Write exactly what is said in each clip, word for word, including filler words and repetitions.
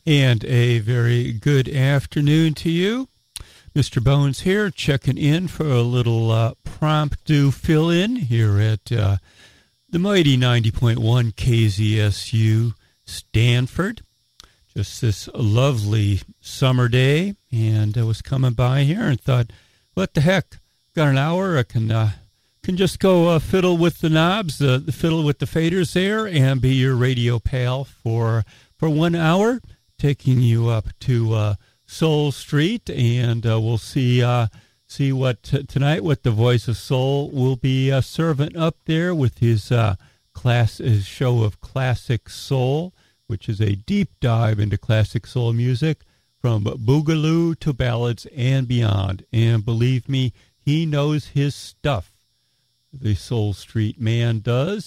And a very good afternoon to you. Mister Bones here, checking in for a little uh, promptu fill-in here at uh, the mighty ninety point one K Z S U Stanford. Just this lovely summer day, and I was coming by here and thought, what the heck, got an hour, I can uh, can just go uh, fiddle with the knobs, uh, the fiddle with the faders there, and be your radio pal for for one hour. Taking you up to uh, Soul Street, and uh, we'll see uh, see what t- tonight what the Voice of Soul will be uh, serving up there with his uh, class his show of classic soul, which is a deep dive into classic soul music from boogaloo to ballads and beyond. And believe me, he knows his stuff. The Soul Street man does.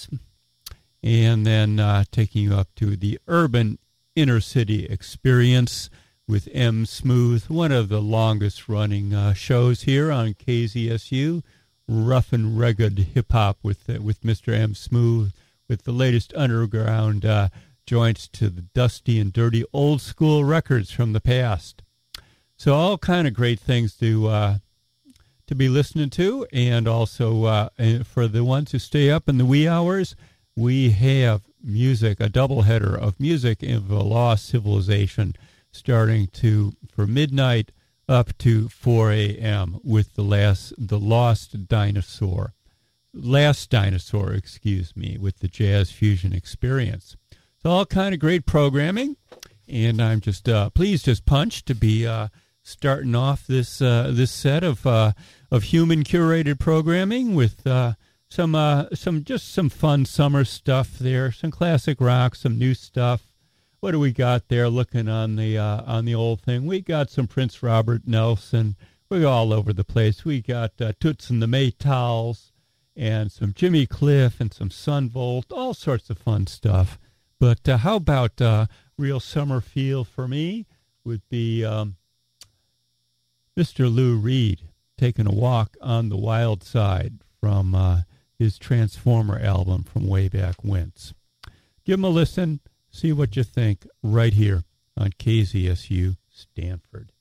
And then uh, taking you up to the urban Inner City Experience with M. Smooth, one of the longest running uh, shows here on K Z S U, rough and rugged hip hop with uh, with Mister M. Smooth, with the latest underground uh, joints to the dusty and dirty old school records from the past. So all kind of great things to uh, to be listening to, and also uh, for the ones who stay up in the wee hours, we have music, a doubleheader of music in the Lost Civilization, starting to for midnight up to four a.m. with the last, the Lost Dinosaur, Last Dinosaur, excuse me, with the Jazz Fusion Experience. So all kind of great programming, and I'm just uh, pleased as punch to be uh, starting off this uh, this set of uh, of human curated programming with. Uh, Some uh, some just some fun summer stuff there. Some classic rock, some new stuff. What do we got there? Looking on the uh, on the old thing, we got some Prince Robert Nelson. We're all over the place. We got uh, Toots and the Maytals, and some Jimmy Cliff, and some Sun Volt. All sorts of fun stuff. But uh, how about uh, real summer feel for me would be um, Mister Lou Reed taking a walk on the wild side from. Uh, his Transformer album from way back whence. Give him a listen, see what you think, right here on K Z S U Stanford.